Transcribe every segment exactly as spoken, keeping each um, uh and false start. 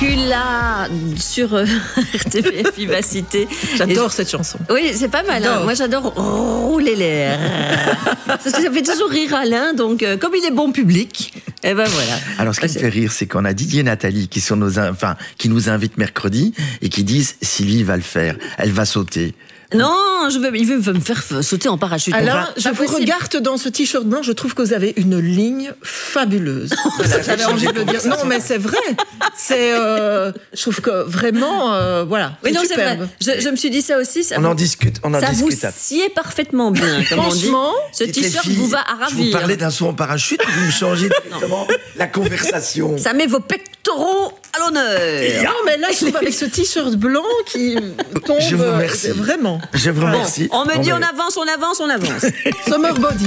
Dracula sur euh, R T B F Vivacité. J'adore Et... cette chanson. Oui, c'est pas mal. Hein. Moi, j'adore rouler l'air. Parce que ça fait toujours rire Alain. Donc, euh, comme il est bon public, et ben voilà. Alors, ce qui me fait rire, c'est qu'on a Didier et Nathalie qui, sont nos, enfin, qui nous invitent mercredi et qui disent Sylvie va le faire. Elle va sauter. Non, je veux, il veut me faire sauter en parachute. Alors, je vous possible. regarde dans ce t-shirt blanc, je trouve que vous avez une ligne fabuleuse. Voilà, j'avais envie de le dire. Non, mais c'est vrai. C'est, euh, je trouve que vraiment, euh, voilà. Oui, non, c'est vrai. Je, je me suis dit ça aussi. Ça on vous, en discute, on en ça discute. Ça vous sied parfaitement bien, comme Franchement, on dit. Ce t-shirt vous va à ravir. Je vous parlais d'un saut en parachute, vous me changez directement la conversation. Ça met vos pectoraux à l'honneur. Non, mais là, je trouve avec ce t-shirt blanc qui tombe. Je vous remercie. Vraiment. Je vous remercie. Bon, on me dit on avance, on avance, on avance. Summer Body.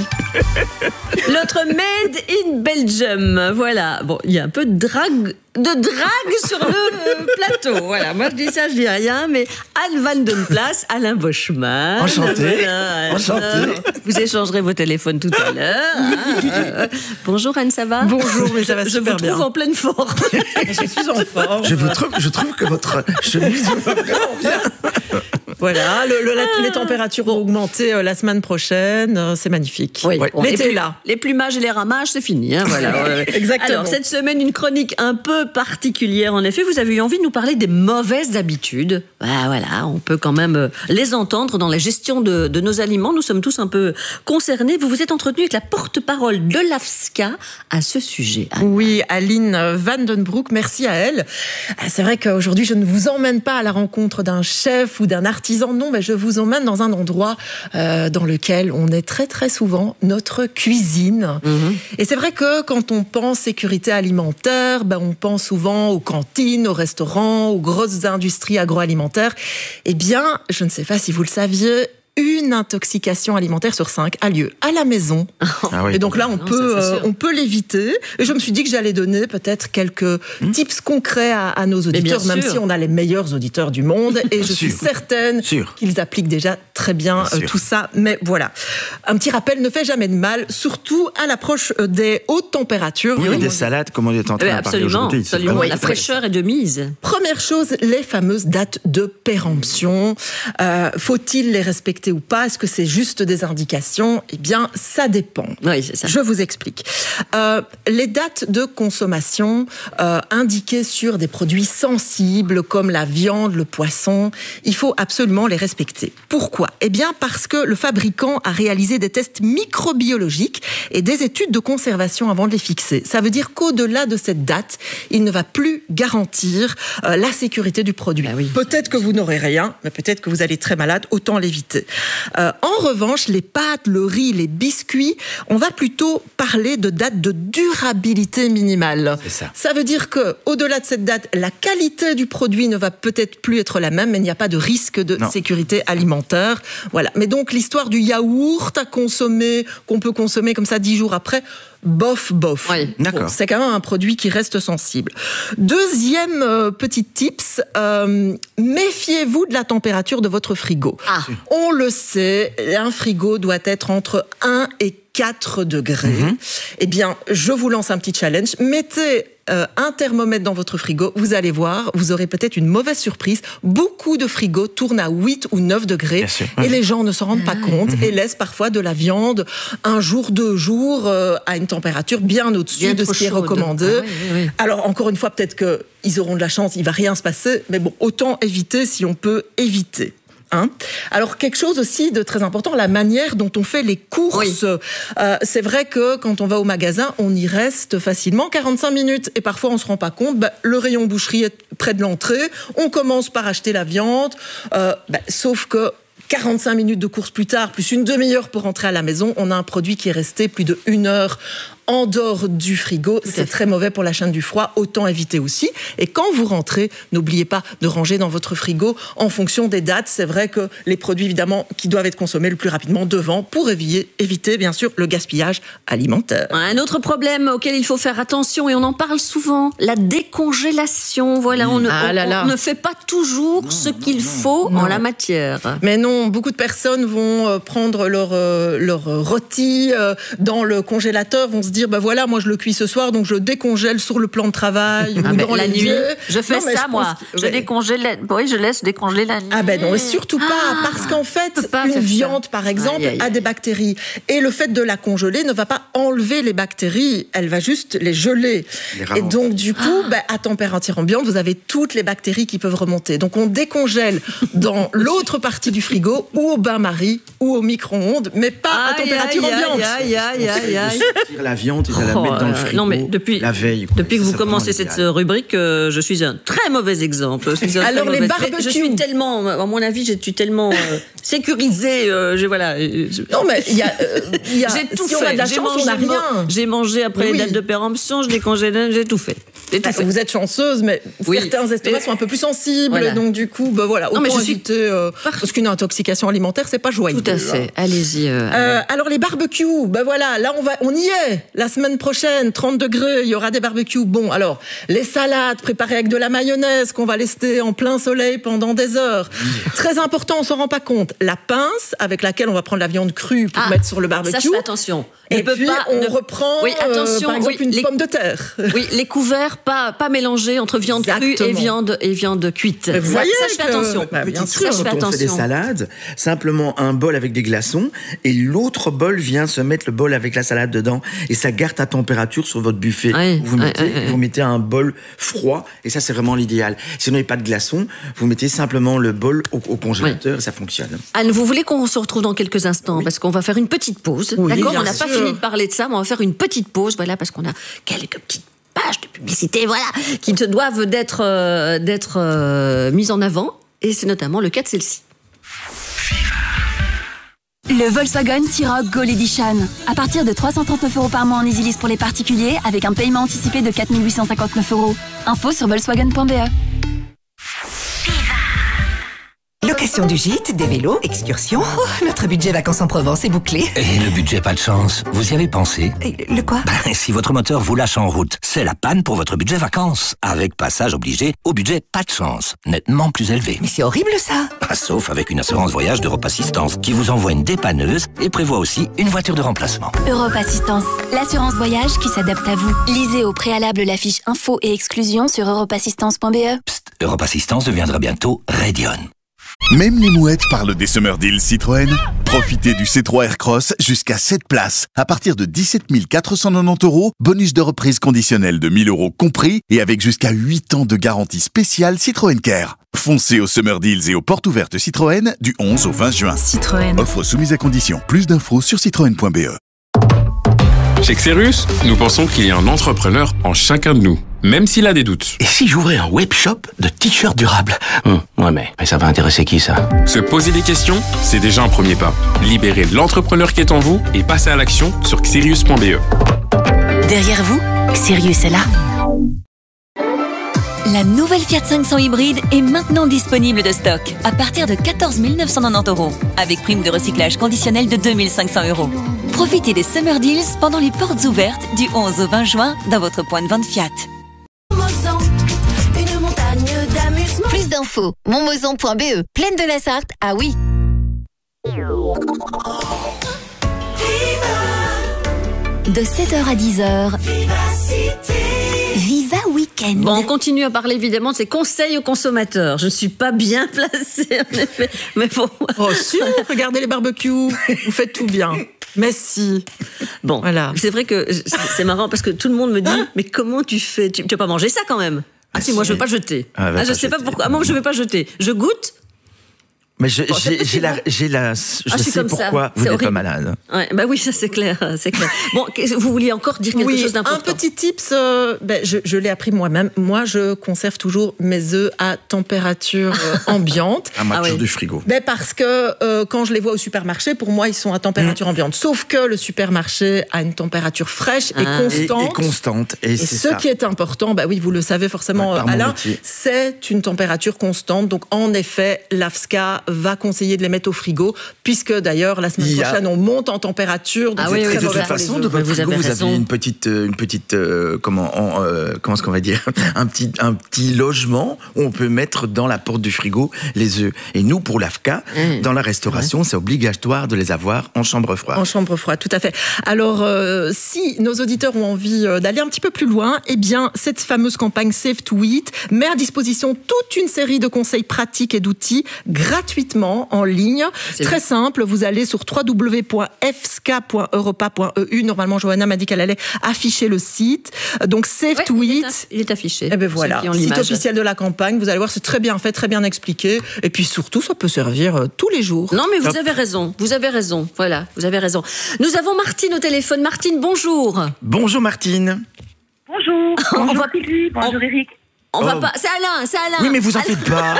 L'autre Made in Belgium. Voilà. Bon, il y a un peu de drague, de drague sur le plateau. Voilà. Moi, je dis ça, je dis rien, mais Anne Van Den Plas, Alain Boschman. Enchanté. Voilà, Enchanté. Vous échangerez vos téléphones tout à l'heure. Hein. Bonjour Anne, ça va? Bonjour, mais ça va je super bien. Je vous trouve bien. en pleine forme. Je suis en forme. Je, vous trouve, je trouve que votre chemise va vraiment bien. Voilà, le, le, la, les températures vont augmenter euh, la semaine prochaine, euh, c'est magnifique. Oui, ouais. L'été est là. Les plumages et les ramages, c'est fini. Hein, voilà. Exactement. Alors, cette semaine, une chronique un peu particulière. En effet, vous avez eu envie de nous parler des mauvaises habitudes. Bah, voilà, on peut quand même les entendre dans la gestion de, de nos aliments. Nous sommes tous un peu concernés. Vous vous êtes entretenu avec la porte-parole de l'A F S C A à ce sujet. Anne. Oui, Aline Vandenbroek, merci à elle. C'est vrai qu'aujourd'hui, je ne vous emmène pas à la rencontre d'un chef ou d'un artisan. Non, mais je vous emmène dans un endroit euh, dans lequel on est très très souvent notre cuisine. Mmh. Et c'est vrai que quand on pense sécurité alimentaire, ben on pense souvent aux cantines, aux restaurants, aux grosses industries agroalimentaires. Eh bien, je ne sais pas si vous le saviez, une intoxication alimentaire sur cinq a lieu à la maison. Ah oui. Et donc là, on non, peut, ça, euh, on peut l'éviter. Et je me suis dit que j'allais donner peut-être quelques mmh. tips concrets à, à nos auditeurs, même sûr. si on a les meilleurs auditeurs du monde. Et je suis certaine sûr. qu'ils appliquent déjà très bien, bien euh, tout ça. Mais voilà, un petit rappel ne fait jamais de mal, surtout à l'approche des hautes températures. Oui, oui des salades, comme on est en train oui, de parler aujourd'hui. Absolument, oui, la fraîcheur est de mise. Première chose, les fameuses dates de péremption. Euh, faut-il les respecter ou pas? Est-ce que c'est juste des indications? Eh bien, ça dépend. Oui, c'est ça. Je vous explique. Euh, les dates de consommation euh, indiquées sur des produits sensibles comme la viande, le poisson, il faut absolument les respecter. Pourquoi? Eh bien, parce que le fabricant a réalisé des tests microbiologiques et des études de conservation avant de les fixer. Ça veut dire qu'au-delà de cette date, il ne va plus garantir euh, la sécurité du produit. Ah oui. Peut-être que vous n'aurez rien, mais peut-être que vous allez être très malade, autant l'éviter. Euh, en revanche, les pâtes, le riz, les biscuits, on va plutôt parler de date de durabilité minimale. C'est ça. Ça veut dire que, au-delà de cette date, la qualité du produit ne va peut-être plus être la même, mais il n'y a pas de risque de non. sécurité alimentaire. Voilà. Mais donc, l'histoire du yaourt à consommer, qu'on peut consommer comme ça dix jours après, bof, bof. Oui, d'accord. Bon, c'est quand même un produit qui reste sensible. Deuxième euh, petit tips, euh, méfiez-vous de la température de votre frigo. Ah. On le sait, un frigo doit être entre un et quatre degrés. Mm-hmm. Eh bien, je vous lance un petit challenge. Mettez euh, un thermomètre dans votre frigo. Vous allez voir, vous aurez peut-être une mauvaise surprise. Beaucoup de frigos tournent à huit ou neuf degrés. Bien sûr. Et les gens ne s'en rendent pas compte mm-hmm. et laissent parfois de la viande un jour, deux jours euh, à une température bien au-dessus bien de ce qui est recommandé. Ah, oui, oui, oui. Alors, encore une fois, peut-être qu'ils auront de la chance, il ne va rien se passer. Mais bon, autant éviter si on peut éviter. Hein. Alors, quelque chose aussi de très important, la manière dont on fait les courses. Oui. Euh, c'est vrai que quand on va au magasin, on y reste facilement quarante-cinq minutes. Et parfois, on ne se rend pas compte. Bah, le rayon boucherie est près de l'entrée. On commence par acheter la viande. Euh, bah, sauf que quarante-cinq minutes de course plus tard, plus une demi-heure pour rentrer à la maison, on a un produit qui est resté plus de une heure en dehors du frigo. C'est très mauvais pour la chaîne du froid, autant éviter aussi. Et quand vous rentrez, n'oubliez pas de ranger dans votre frigo en fonction des dates. C'est vrai que les produits, évidemment, qui doivent être consommés le plus rapidement devant pour éviter, éviter bien sûr, le gaspillage alimentaire. Un autre problème auquel il faut faire attention, et on en parle souvent, la décongélation. Voilà, on ne, ah là là. on ne fait pas toujours non, ce qu'il non, faut non. en la matière. Mais non, beaucoup de personnes vont prendre leur, leur rôti dans le congélateur, vont se dire, ben voilà, moi je le cuis ce soir, donc je décongèle sur le plan de travail ah ou ben, dans la nuit. Je fais non, ça, je moi. Que, je ouais. décongèle, oui, je laisse décongeler la nuit. Ah ben non, et surtout pas, ah, parce qu'en fait, une viande, ça. par exemple, aïe, aïe, aïe. a des bactéries. Et le fait de la congeler ne va pas enlever les bactéries, elle va juste les geler. Les et donc, du coup, ah. ben, à température ambiante, vous avez toutes les bactéries qui peuvent remonter. Donc, on décongèle dans l'autre partie du frigo, ou au bain-marie, ou au micro-ondes, mais pas aïe, à température aïe, ambiante. Aïe, aïe, aïe, aïe. Tire la viande et de la oh, mettre dans le frigo non, mais depuis, la veille. Quoi. Depuis que vous commencez cette rubrique, euh, je suis un très mauvais exemple. Je suis un Alors, les barbecues. Je suis tellement, à mon avis, je suis tellement euh, sécurisée. Euh, je, voilà, je... Non, mais il y a. Euh, y a j'ai tout si fait. On a de la j'ai chance, mangé, on n'a rien. J'ai mangé après oui. les dates de péremption, je décongèle, j'ai tout fait. J'ai tout bah, fait. Vous êtes chanceuse, mais oui. certains estomacs sont un peu plus sensibles. Voilà. Donc, du coup, bah, voilà. Non, mais je éviter, suis... euh, parce qu'une intoxication alimentaire, c'est pas joyeux. Tout à fait. Allez-y. Euh, euh, alors, les barbecues, ben voilà, là, on, va, on y est. La semaine prochaine, trente degrés, il y aura des barbecues. Bon, alors, les salades préparées avec de la mayonnaise qu'on va laisser en plein soleil pendant des heures. Mmh. Très important, on s'en rend pas compte. La pince avec laquelle on va prendre la viande crue pour ah, mettre sur le barbecue. Ça, je fais attention. Et ne puis, pas, on ne... reprend, oui, attention, euh, par exemple, oui, une les... pomme de terre. Oui, les couverts, pas, pas mélangés entre viande Exactement. crue et viande, et viande cuite. Vous voyez ça, je fais que... attention. Bah, bien sûr, ça, quand on fait des salades, simplement un bol avec des glaçons, et l'autre bol vient se mettre le bol avec la salade dedans, et ça garde à température sur votre buffet. Oui, vous, mettez, oui, oui, vous mettez un bol froid, et ça, c'est vraiment l'idéal. Si vous n'avez pas de glaçons, vous mettez simplement le bol au, au congélateur, oui. et ça fonctionne. Anne, vous voulez qu'on se retrouve dans quelques instants, oui. parce qu'on va faire une petite pause. Oui, d'accord, on n'a pas sûr. fini de parler de ça, mais on va faire une petite pause, voilà, parce qu'on a quelques petites pages de publicité, voilà, qui se doivent d'être euh, d'être euh, mises en avant, et c'est notamment le cas de celle-ci. Le Volkswagen T-Roc Gold Edition. À partir de trois cent trente-neuf euros par mois en EasyLease pour les particuliers, avec un paiement anticipé de quatre mille huit cent cinquante-neuf euros. Info sur volkswagen point b e. Location du gîte, des vélos, excursions. Oh, notre budget vacances en Provence est bouclé. Et le budget pas de chance, vous y avez pensé? Et le quoi? Ben, si votre moteur vous lâche en route, c'est la panne pour votre budget vacances. Avec passage obligé au budget pas de chance, nettement plus élevé. Mais c'est horrible ça. Ah, sauf avec une assurance voyage d'Europe Assistance qui vous envoie une dépanneuse et prévoit aussi une voiture de remplacement. Europe Assistance, l'assurance voyage qui s'adapte à vous. Lisez au préalable la fiche info et exclusion sur europe assistance point b e. Psst, Europe Assistance deviendra bientôt Radion. Même les mouettes parlent des Summer Deals Citroën. Profitez du C trois Aircross jusqu'à sept places. À partir de dix-sept mille quatre cent quatre-vingt-dix euros, bonus de reprise conditionnel de mille euros compris et avec jusqu'à huit ans de garantie spéciale Citroën Care. Foncez aux Summer Deals et aux portes ouvertes Citroën du onze au vingt juin. Citroën. Offre soumise à conditions. Plus d'infos sur citroën point b e. Chez Xerius, nous pensons qu'il y a un entrepreneur en chacun de nous, même s'il a des doutes. Et si j'ouvrais un web shop de t-shirts durables? hum, Ouais, mais, mais ça va intéresser qui, ça? Se poser des questions, c'est déjà un premier pas. Libérez l'entrepreneur qui est en vous et passez à l'action sur xerius point b e. Derrière vous, Xerius est là. La nouvelle Fiat cinq cents hybride est maintenant disponible de stock à partir de quatorze mille neuf cent quatre-vingt-dix euros avec prime de recyclage conditionnelle de deux mille cinq cents euros. Profitez des Summer Deals pendant les portes ouvertes du onze au vingt juin dans votre point de vente Fiat. Une montagne d'amusement. Plus d'infos, montmozan point b e. Plaine de la Sarthe, ah oui. De sept heures à dix heures. Viva Weekend. Bon, on continue à parler évidemment de ces conseils aux consommateurs. Je ne suis pas bien placée en effet, mais bon. Oh si, regardez les barbecues, vous faites tout bien. Mais si. Bon, voilà. C'est vrai que c'est marrant parce que tout le monde me dit mais comment tu fais? Tu ne vas pas manger ça quand même? Ah, ah si, moi je ne veux pas jeter. Ah, ah, je ne sais pas pourquoi. Ah, moi je ne vais pas jeter. Je goûte. Mais je, bon, j'ai, j'ai la, j'ai la, je ah, sais pourquoi ça. Vous n'êtes pas malade. Ouais, bah oui, ça c'est clair, c'est clair. Bon, vous vouliez encore dire quelque oui, chose d'important? Un petit tips, euh, ben, je, je l'ai appris moi-même. Moi, je conserve toujours mes œufs à température euh, ambiante. À ma ah, toujours oui. du frigo. Ben, parce que euh, quand je les vois au supermarché, pour moi, ils sont à température mmh. ambiante. Sauf que le supermarché a une température fraîche ah. et constante. Et, et constante. Et, et c'est ce ça. qui est important, ben oui, vous le savez forcément, ouais, Alain, c'est une température constante. Donc, en effet, l'A F S C A va conseiller de les mettre au frigo, puisque d'ailleurs, la semaine a... prochaine, on monte en température. Donc ah oui, oui, de toute façon, de votre frigo, vous avez une petite, une petite, euh, comment, en, euh, comment est-ce qu'on va dire, un petit, un petit logement où on peut mettre dans la porte du frigo les œufs. Et nous, pour l'A F C A, mmh. dans la restauration, mmh. c'est obligatoire de les avoir en chambre froide. En chambre froide, tout à fait. Alors, euh, si nos auditeurs ont envie d'aller un petit peu plus loin, eh bien, cette fameuse campagne Save to Eat met à disposition toute une série de conseils pratiques et d'outils gratuitement en ligne. C'est très bien. Simple, vous allez sur w w w point f s c a point europa point e u. Normalement, Johanna m'a dit qu'elle allait afficher le site. Donc, Save ouais, to il Eat. Est aff- il est affiché. Eh ben voilà, site officiel de la campagne. Vous allez voir, c'est très bien fait, très bien expliqué. Et puis surtout, ça peut servir euh, tous les jours. Non, mais vous Hop. avez raison. Vous avez raison. Voilà, vous avez raison. Nous avons Martine au téléphone. Martine, bonjour. Bonjour, Martine. Bonjour. Bonjour, on va... Sylvie. Bonjour, on... Eric. On oh. va pas. C'est Alain, c'est Alain. Oui, mais vous en faites pas.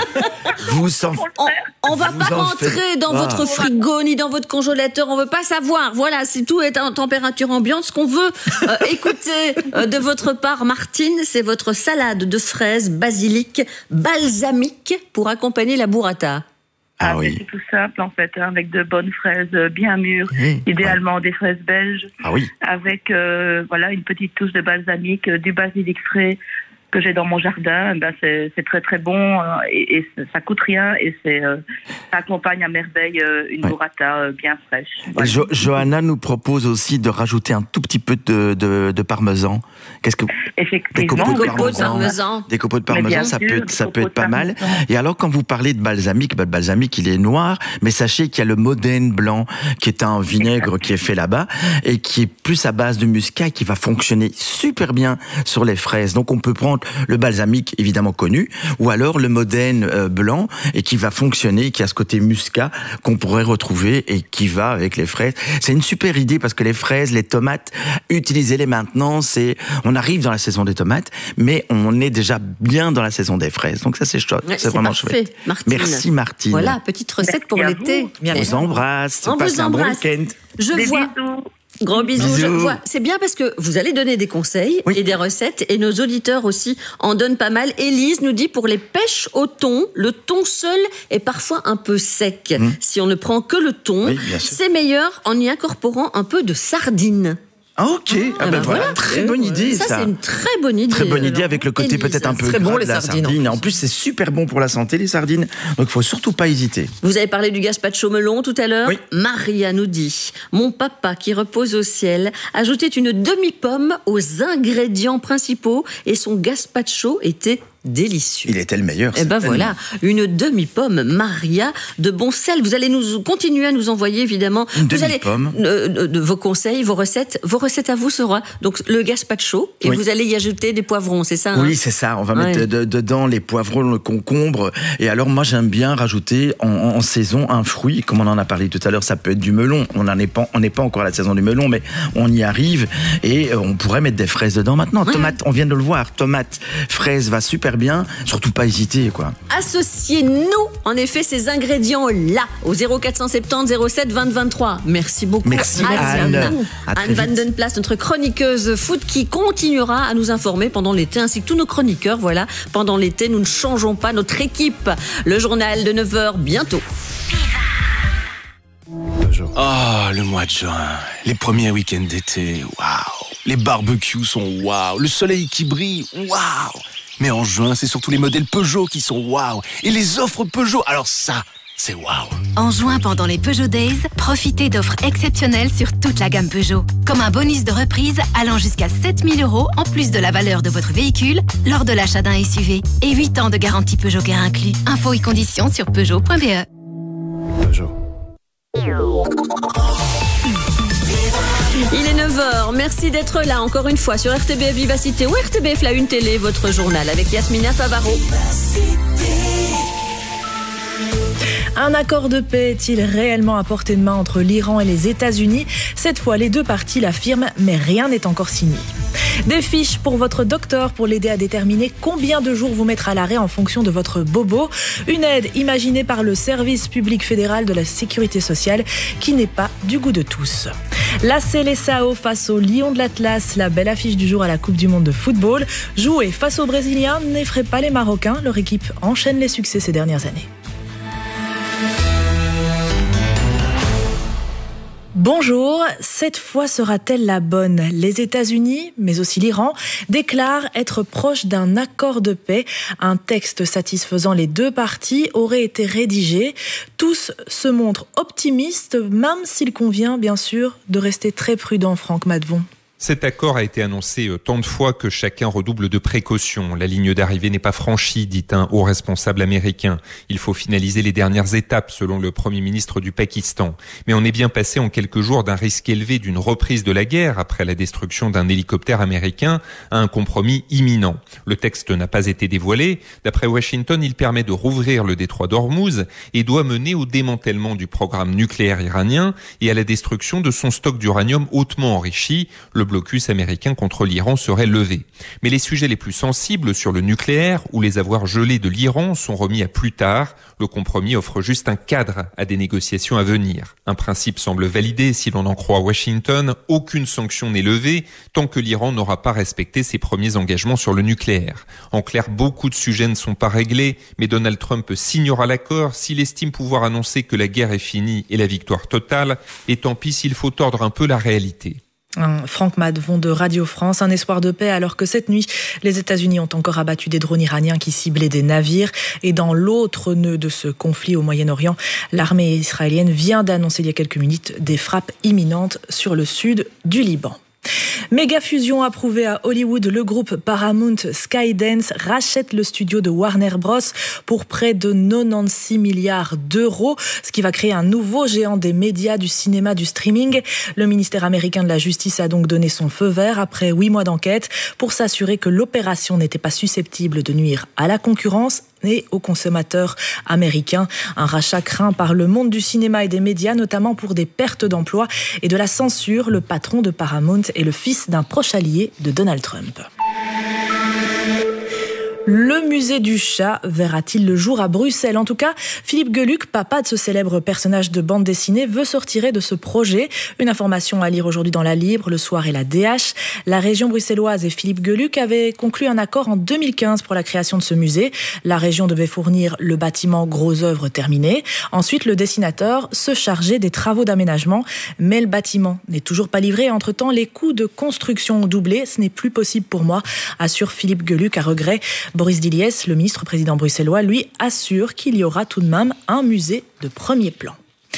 vous en. On, on va pas rentrer dans pas. votre frigo ni dans votre congélateur. On veut pas savoir. Voilà, si tout est en température ambiante, ce qu'on veut euh, écouter euh, de votre part, Martine, c'est votre salade de fraises basilic balsamique pour accompagner la burrata. Ah, ah oui. C'est tout simple en fait, hein, avec de bonnes fraises bien mûres, mmh, idéalement ouais. des fraises belges, ah oui. avec euh, voilà une petite touche de balsamique, euh, du basilic frais que j'ai dans mon jardin. Ben c'est, c'est très très bon euh, et, et ça coûte rien et c'est euh, ça accompagne à merveille euh, une ouais. burrata euh, bien fraîche. Voilà. Jo- Johanna nous propose aussi de rajouter un tout petit peu de, de, de parmesan. Qu'est-ce que effectivement des copeaux de parmesan, parmesan, des copeaux de parmesan, ça sûr, peut être, ça peut être pas mal. Et alors quand vous parlez de balsamique, ben, le balsamique il est noir, mais sachez qu'il y a le Modène blanc qui est un vinaigre qui est fait là-bas et qui est plus à base de muscat et qui va fonctionner super bien sur les fraises. Donc on peut prendre le balsamique évidemment connu ou alors le Modène euh, blanc et qui va fonctionner, qui a ce côté muscat qu'on pourrait retrouver et qui va avec les fraises. C'est une super idée parce que les fraises, les tomates, utilisez-les maintenant. C'est, on arrive dans la saison des tomates, mais on est déjà bien dans la saison des fraises. Donc ça c'est chouette, ouais, c'est, c'est vraiment parfait, chouette. Martine. Merci Martine. Voilà, petite recette Merci pour l'été. On vous embrasse. On vous embrasse. Un bon week-end. Je Des vois. Bisous. Gros bisous, bisous. Je vois. C'est bien parce que vous allez donner des conseils oui. et des recettes et nos auditeurs aussi en donnent pas mal. Élise nous dit pour les pêches au thon, le thon seul est parfois un peu sec. Mmh. Si on ne prend que le thon, oui, c'est meilleur en y incorporant un peu de sardine. Ah ok, ah, ah ben, ben voilà, voilà. Très bonne idée ça. Ça c'est une très bonne idée. Très bonne idée avec le côté Élise. Peut-être un peu très gras bon, de les la sardines. sardine. En plus. en plus c'est super bon pour la santé les sardines, donc il faut surtout pas hésiter. Vous avez parlé du gazpacho melon tout à l'heure. Oui. Maria nous dit, mon papa qui repose au ciel ajoutait une demi-pomme aux ingrédients principaux et son gazpacho était délicieux. Il était le meilleur. Et ben voilà, une demi-pomme Maria de bon sel. Vous allez nous continuer à nous envoyer évidemment. Une vous demi-pomme. allez euh, de, de vos conseils, vos recettes. Vos recettes à vous sera donc le gazpacho et oui. vous allez y ajouter des poivrons, c'est ça? Oui, hein c'est ça. On va ouais. mettre de, de, dedans les poivrons, le concombre. Et alors moi j'aime bien rajouter en, en saison un fruit, comme on en a parlé tout à l'heure. Ça peut être du melon. On n'en est pas, on n'est pas encore à la saison du melon, mais on y arrive et euh, on pourrait mettre des fraises dedans maintenant. Ouais. Tomates, on vient de le voir. Tomates, fraises va super bien. Surtout pas hésiter, quoi. Associez-nous, en effet, ces ingrédients-là au zéro quatre cent soixante-dix zéro sept vingt vingt-trois. Merci beaucoup. Merci Anne. Anne, Anne Van Den Plas, notre chroniqueuse foot qui continuera à nous informer pendant l'été, ainsi que tous nos chroniqueurs. Voilà, pendant l'été, nous ne changeons pas notre équipe. Le journal de neuf heures, bientôt. Ah, oh, le mois de juin, les premiers week-ends d'été, waouh. Les barbecues sont waouh, le soleil qui brille, waouh. Mais en juin, c'est surtout les modèles Peugeot qui sont waouh. Et les offres Peugeot, alors ça, c'est waouh. En juin, pendant les Peugeot Days, profitez d'offres exceptionnelles sur toute la gamme Peugeot. Comme un bonus de reprise allant jusqu'à sept mille euros en plus de la valeur de votre véhicule lors de l'achat d'un S U V. Et huit ans de garantie Peugeot Care inclus. Infos et conditions sur peugeot point b e. Peugeot. Il est neuf heures, merci d'être là encore une fois sur R T B F Vivacité ou R T B F La Une Télé, votre journal avec Yasmina Favaro. Un accord de paix est-il réellement à portée de main entre l'Iran et les États-Unis? Cette fois, les deux parties l'affirment, mais rien n'est encore signé. Des fiches pour votre docteur pour l'aider à déterminer combien de jours vous mettre à l'arrêt en fonction de votre bobo. Une aide imaginée par le service public fédéral de la sécurité sociale qui n'est pas du goût de tous. La Seleção face au Lion de l'Atlas, la belle affiche du jour à la Coupe du Monde de football. Jouer face aux Brésiliens n'effraie pas les Marocains. Leur équipe enchaîne les succès ces dernières années. Bonjour, cette fois sera-t-elle la bonne ? Les États-Unis, mais aussi l'Iran, déclarent être proches d'un accord de paix. Un texte satisfaisant les deux parties aurait été rédigé. Tous se montrent optimistes, même s'il convient bien sûr de rester très prudent, Franck Madvon. Cet accord a été annoncé tant de fois que chacun redouble de précautions. La ligne d'arrivée n'est pas franchie, dit un haut responsable américain. Il faut finaliser les dernières étapes, selon le Premier ministre du Pakistan. Mais on est bien passé en quelques jours d'un risque élevé d'une reprise de la guerre, après la destruction d'un hélicoptère américain, à un compromis imminent. Le texte n'a pas été dévoilé. D'après Washington, il permet de rouvrir le détroit d'Ormuz et doit mener au démantèlement du programme nucléaire iranien et à la destruction de son stock d'uranium hautement enrichi. Le blocus américain contre l'Iran serait levé. Mais les sujets les plus sensibles sur le nucléaire ou les avoirs gelés de l'Iran sont remis à plus tard. Le compromis offre juste un cadre à des négociations à venir. Un principe semble validé si l'on en croit Washington. Aucune sanction n'est levée tant que l'Iran n'aura pas respecté ses premiers engagements sur le nucléaire. En clair, beaucoup de sujets ne sont pas réglés, mais Donald Trump signera l'accord s'il estime pouvoir annoncer que la guerre est finie et la victoire totale. Et tant pis s'il faut tordre un peu la réalité. Franck Madvon de Radio France, un espoir de paix alors que cette nuit, les États-Unis ont encore abattu des drones iraniens qui ciblaient des navires. Et dans l'autre nœud de ce conflit au Moyen-Orient, l'armée israélienne vient d'annoncer il y a quelques minutes des frappes imminentes sur le sud du Liban. Méga fusion approuvée à Hollywood, le groupe Paramount Skydance rachète le studio de Warner Bros pour près de quatre-vingt-seize milliards d'euros, ce qui va créer un nouveau géant des médias, du cinéma, du streaming. Le ministère américain de la Justice a donc donné son feu vert après huit mois d'enquête pour s'assurer que l'opération n'était pas susceptible de nuire à la concurrence et aux consommateurs américains. Un rachat craint par le monde du cinéma et des médias, notamment pour des pertes d'emplois et de la censure. Le patron de Paramount est le fils d'un proche allié de Donald Trump. Le musée du chat verra-t-il le jour à Bruxelles ? En tout cas, Philippe Geluck, papa de ce célèbre personnage de bande dessinée, veut sortir de ce projet. Une information à lire aujourd'hui dans La Libre, Le Soir et la D H. La région bruxelloise et Philippe Geluck avaient conclu un accord en deux mille quinze pour la création de ce musée. La région devait fournir le bâtiment gros œuvre terminé. Ensuite, le dessinateur se chargeait des travaux d'aménagement. Mais le bâtiment n'est toujours pas livré. Entre-temps, les coûts de construction ont doublé. Ce n'est plus possible pour moi, assure Philippe Geluck à regret. Boris Diliès, le ministre-président bruxellois, lui, assure qu'il y aura tout de même un musée de premier plan.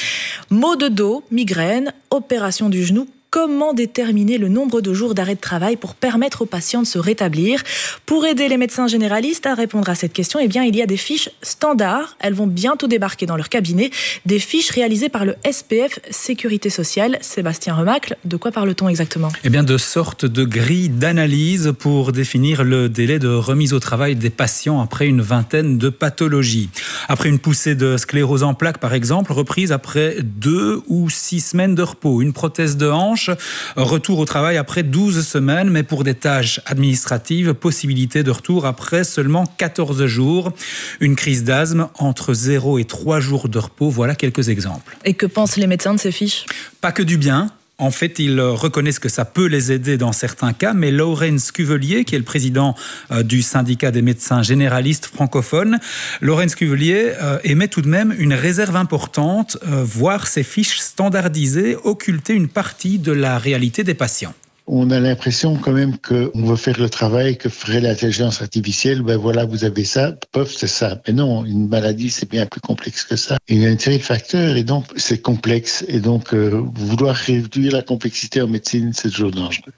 Maux de dos, migraine, opération du genou. Comment déterminer le nombre de jours d'arrêt de travail pour permettre aux patients de se rétablir ? Pour aider les médecins généralistes à répondre à cette question, eh bien, il y a des fiches standards. Elles vont bientôt débarquer dans leur cabinet. Des fiches réalisées par le S P F Sécurité Sociale. Sébastien Remacle, de quoi parle-t-on exactement ? Eh bien, de sortes de grilles d'analyse pour définir le délai de remise au travail des patients après une vingtaine de pathologies. Après une poussée de sclérose en plaques, par exemple, reprise après deux ou six semaines de repos. Une prothèse de hanche, retour au travail après douze semaines, mais pour des tâches administratives, possibilité de retour après seulement quatorze jours. Une crise d'asthme, entre zéro et trois jours de repos, voilà quelques exemples. Et que pensent les médecins de ces fiches ? Pas que du bien. En fait, ils reconnaissent que ça peut les aider dans certains cas, mais Laurence Cuvelier, qui est le président du syndicat des médecins généralistes francophones, Laurence Cuvelier émet tout de même une réserve importante, voir ces fiches standardisées occulter une partie de la réalité des patients. On a l'impression quand même qu'on veut faire le travail que ferait l'intelligence artificielle. Ben voilà, vous avez ça, pof, c'est ça. Mais non, une maladie, c'est bien plus complexe que ça. Il y a une série de facteurs et donc c'est complexe. Et donc, euh, vouloir réduire la complexité en médecine, c'est toujours dangereux.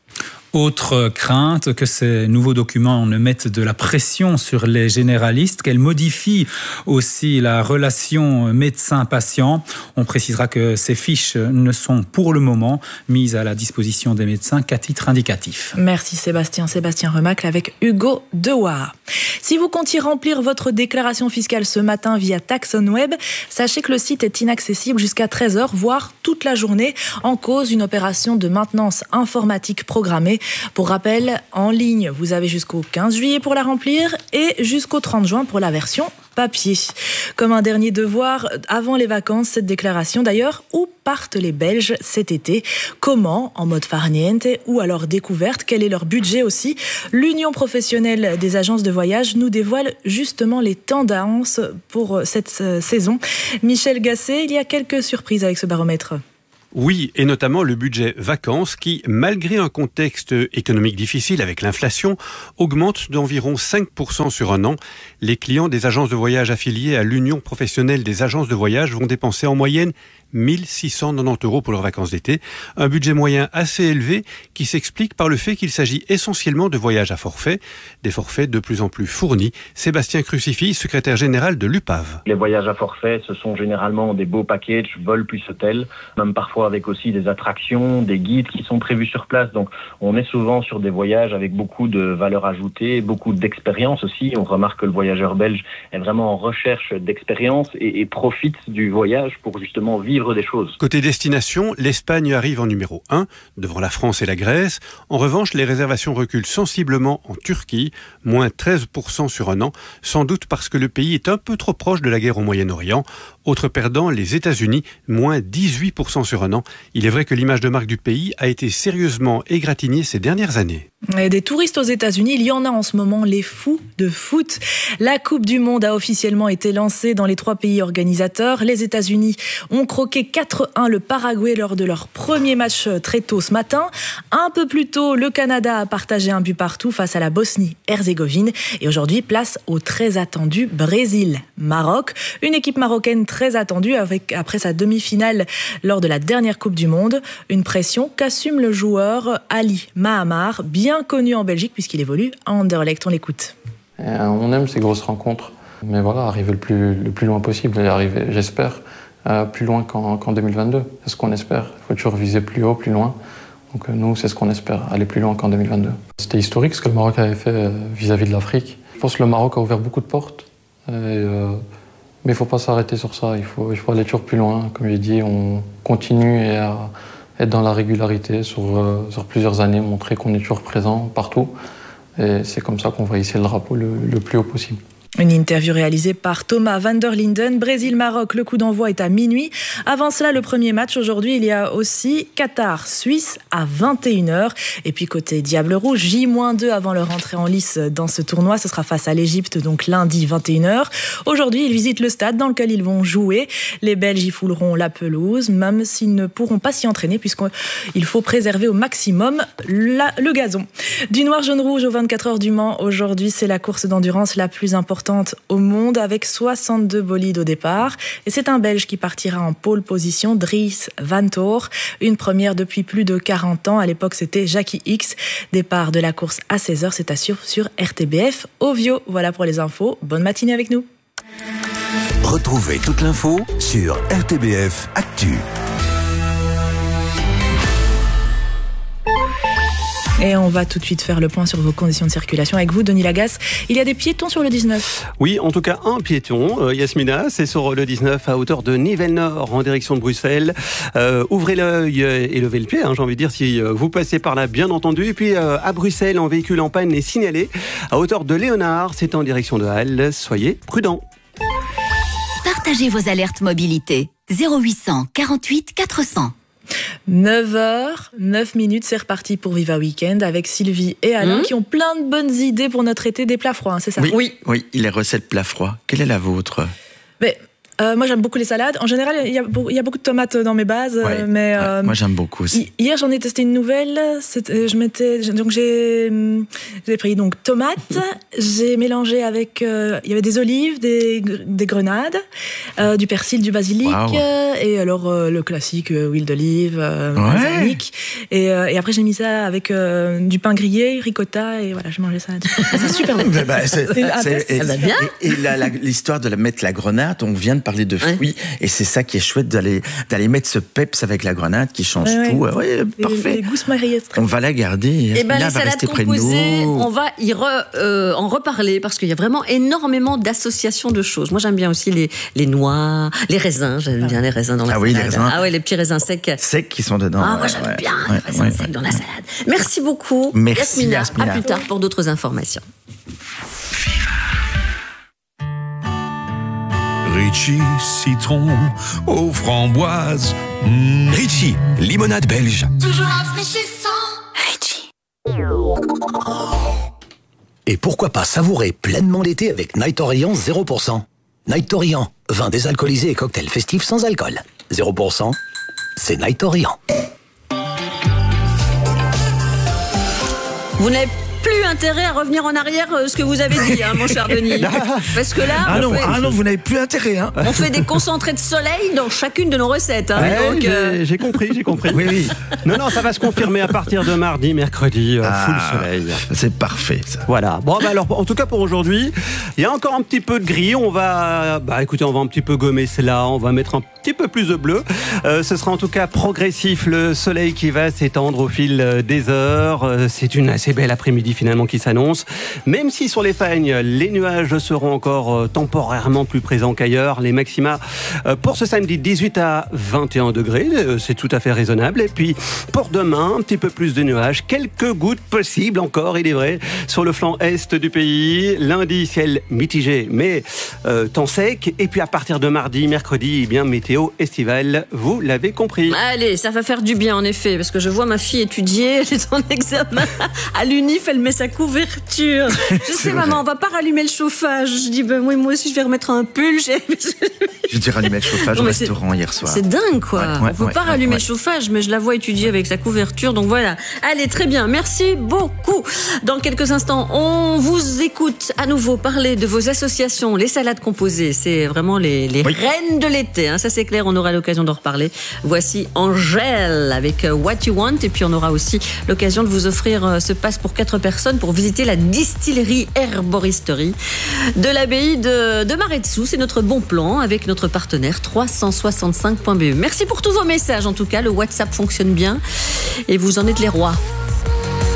Autre crainte, que ces nouveaux documents ne mettent de la pression sur les généralistes, qu'elles modifient aussi la relation médecin-patient. On précisera que ces fiches ne sont pour le moment mises à la disposition des médecins qu'à titre indicatif. Merci Sébastien. Sébastien Remacle avec Hugo Dewar. Si vous comptiez remplir votre déclaration fiscale ce matin via TaxOnWeb, sachez que le site est inaccessible jusqu'à treize heures, voire toute la journée, en cause une opération de maintenance informatique programmée. Pour rappel, en ligne, vous avez jusqu'au quinze juillet pour la remplir et jusqu'au trente juin pour la version papier. Comme un dernier devoir, avant les vacances, cette déclaration d'ailleurs, où partent les Belges cet été ? Comment ? En mode farniente ou alors découverte ? Quel est leur budget aussi ? L'Union professionnelle des agences de voyage nous dévoile justement les tendances pour cette saison. Michel Gasset, il y a quelques surprises avec ce baromètre. Oui, et notamment le budget vacances qui, malgré un contexte économique difficile avec l'inflation, augmente d'environ cinq pour cent sur un an. Les clients des agences de voyage affiliées à l'Union professionnelle des agences de voyage vont dépenser en moyenne mille six cent quatre-vingt-dix euros pour leurs vacances d'été. Un budget moyen assez élevé qui s'explique par le fait qu'il s'agit essentiellement de voyages à forfait, des forfaits de plus en plus fournis. Sébastien Crucifix, secrétaire général de l'U P A V. Les voyages à forfait, ce sont généralement des beaux packages, vol plus hôtel, même parfois avec aussi des attractions, des guides qui sont prévus sur place. Donc on est souvent sur des voyages avec beaucoup de valeur ajoutée, beaucoup d'expérience aussi. On remarque que le voyageur belge est vraiment en recherche d'expérience et, et profite du voyage pour justement vivre des choses. Côté destination, l'Espagne arrive en numéro un, devant la France et la Grèce. En revanche, les réservations reculent sensiblement en Turquie, moins treize pour cent sur un an, sans doute parce que le pays est un peu trop proche de la guerre au Moyen-Orient. Autre perdant, les États-Unis, moins dix-huit pour cent sur un an. Il est vrai que l'image de marque du pays a été sérieusement égratignée ces dernières années. Et des touristes aux États-Unis, il y en a en ce moment, les fous de foot. La Coupe du Monde a officiellement été lancée dans les trois pays organisateurs. Les États-Unis ont croqué quatre un le Paraguay lors de leur premier match très tôt ce matin. Un peu plus tôt, le Canada a partagé un but partout face à la Bosnie-Herzégovine. Et aujourd'hui, place au très attendu Brésil-Maroc. Une équipe marocaine très attendue avec, après sa demi-finale lors de la dernière Coupe du Monde. Une pression qu'assume le joueur Ali Mahamar, bien connu en Belgique puisqu'il évolue à Anderlecht. On l'écoute. Euh, on aime ces grosses rencontres, mais voilà, arriver le plus, le plus loin possible, et arriver, j'espère, euh, plus loin qu'en, qu'en deux mille vingt-deux. C'est ce qu'on espère. Il faut toujours viser plus haut, plus loin. Donc euh, nous, c'est ce qu'on espère, aller plus loin qu'en deux mille vingt-deux. C'était historique ce que le Maroc avait fait euh, vis-à-vis de l'Afrique. Je pense que le Maroc a ouvert beaucoup de portes, et, euh, mais il ne faut pas s'arrêter sur ça. Il faut, il faut aller toujours plus loin. Comme j'ai dit, on continue à être dans la régularité sur, euh, sur plusieurs années, montrer qu'on est toujours présent partout. Et c'est comme ça qu'on va hisser le drapeau le, le plus haut possible. Une interview réalisée par Thomas van der Linden. Brésil-Maroc, le coup d'envoi est à minuit. Avant cela, le premier match aujourd'hui, il y a aussi Qatar-Suisse à vingt et une heures. Et puis côté Diable Rouge, J moins deux avant leur entrée en lice dans ce tournoi. Ce sera face à l'Égypte, donc lundi vingt et une heures. Aujourd'hui, ils visitent le stade dans lequel ils vont jouer. Les Belges y fouleront la pelouse, même s'ils ne pourront pas s'y entraîner puisqu'il faut préserver au maximum la, le gazon. Du noir, jaune, rouge aux vingt-quatre heures du Mans. Aujourd'hui, c'est la course d'endurance la plus importante au monde avec soixante-deux bolides au départ. Et c'est un Belge qui partira en pole position, Dries Van Toor. Une première depuis plus de quarante ans. À l'époque, c'était Jackie X. Départ de la course à seize heures, c'est à suivre sur R T B F Ovio. Voilà pour les infos. Bonne matinée avec nous. Retrouvez toute l'info sur R T B F Actu. Et on va tout de suite faire le point sur vos conditions de circulation avec vous, Denis Lagasse. Il y a des piétons sur le dix-neuf. Oui, en tout cas un piéton, euh, Yasmina, c'est sur le dix-neuf à hauteur de Nivelles-Nord en direction de Bruxelles. Euh, ouvrez l'œil et levez le pied, hein, j'ai envie de dire, si vous passez par là, bien entendu. Et puis euh, à Bruxelles, un véhicule en panne est signalé à hauteur de Léonard, c'est en direction de Halle. Soyez prudents. Partagez vos alertes mobilité. zéro huit cent quarante-huit quatre cents. neuf heures, neuf minutes, c'est reparti pour Viva Weekend avec Sylvie et Alain mmh. qui ont plein de bonnes idées pour notre été, des plats froids, hein, c'est ça? Oui, oui, oui, les recettes plats froids. Quelle est la vôtre? Mais Euh, moi, j'aime beaucoup les salades. En général, il y a, il y a beaucoup de tomates dans mes bases. Ouais, mais, ouais, euh, moi, j'aime beaucoup aussi. Hier, j'en ai testé une nouvelle. Je m'étais, donc, j'ai, j'ai pris donc, tomates. J'ai mélangé avec... Euh, il y avait des olives, des, des grenades, euh, du persil, du basilic. Wow. Et alors, euh, le classique, euh, huile d'olive, euh, balsamique. Et, euh, et après, j'ai mis ça avec euh, du pain grillé, ricotta. Et voilà, j'ai mangé ça. C'est super bon. bah, bah, c'est, c'est, c'est, c'est, et, ça va bien. Et, et la, la, l'histoire de la, mettre la grenade, on vient de parler de fruits, ouais. Et c'est ça qui est chouette, d'aller, d'aller mettre ce peps avec la grenade qui change ouais, tout. Ouais, ouais, parfait. Les goûts se marient. On va la garder. Et ben, les salades composées, on va y re, euh, en reparler parce qu'il y a vraiment énormément d'associations de choses. Moi, j'aime bien aussi les, les noix, les raisins. J'aime bien les raisins dans la ah salade. Oui, les raisins. Ah oui, les petits raisins secs. Secs qui sont dedans. Ah, moi, ouais, j'aime ouais, bien ouais, les raisins ouais, secs ouais. dans la salade. Merci beaucoup. Merci, Yasmina. Yasmina. À plus tard pour d'autres informations. Ritchie, citron aux framboises. Mmh. Ritchie, limonade belge. Toujours rafraîchissant. Ritchie. Et pourquoi pas savourer pleinement l'été avec Night Orient zéro pour cent. Night Orient, vin désalcoolisé et cocktail festif sans alcool. zéro pour cent, c'est Night Orient. Vous n'avez plus intérêt à revenir en arrière euh, ce que vous avez dit, hein, mon cher Denis. Parce que là, ah non, fait, ah non, vous n'avez plus intérêt. Hein. On fait des concentrés de soleil dans chacune de nos recettes. Hein, ouais, donc, j'ai, euh... j'ai compris, j'ai compris. Oui, oui. Non, non, ça va se confirmer à partir de mardi, mercredi, euh, ah, full soleil. C'est parfait, ça. Voilà. Bon, bah alors, en tout cas pour aujourd'hui, il y a encore un petit peu de gris. On va, bah écoutez, on va un petit peu gommer cela. On va mettre un petit peu plus de bleu. Euh, ce sera en tout cas progressif. Le soleil qui va s'étendre au fil des heures. Euh, c'est une assez belle après-midi finalement qui s'annonce. Même si sur les Fagnes, les nuages seront encore euh, temporairement plus présents qu'ailleurs. Les maxima euh, pour ce samedi, dix-huit à vingt et un degrés. Euh, c'est tout à fait raisonnable. Et puis pour demain, un petit peu plus de nuages. Quelques gouttes possibles encore, il est vrai, sur le flanc est du pays. Lundi, ciel mitigé, mais euh, temps sec. Et puis à partir de mardi, mercredi, eh bien météo estivale, vous l'avez compris. Allez, ça va faire du bien en effet, parce que je vois ma fille étudier, elle est en examen à l'Unif, elle met sa couverture. Je sais, maman, on va pas rallumer le chauffage. Je dis, ben oui, moi aussi, je vais remettre un pull. J'ai, j'ai dû rallumer le chauffage non, au restaurant hier soir. C'est dingue, quoi. Ouais, ouais, on peut ouais, pas ouais, rallumer ouais. le chauffage, mais je la vois étudier avec sa couverture. Donc voilà. Allez, très bien. Merci beaucoup. Dans quelques instants, on vous écoute à nouveau parler de vos associations, les salades composées. C'est vraiment les, les oui. reines de l'été. Hein. Ça, c'est clair. On aura l'occasion d'en reparler. Voici Angèle avec What You Want. Et puis, on aura aussi l'occasion de vous offrir ce passe pour quatre personnes pour visiter la distillerie herboristerie de l'abbaye de, de Maretsu. C'est notre bon plan avec notre partenaire trois cent soixante-cinq point b e. Merci pour tous vos messages en tout cas, le WhatsApp fonctionne bien et vous en êtes les rois.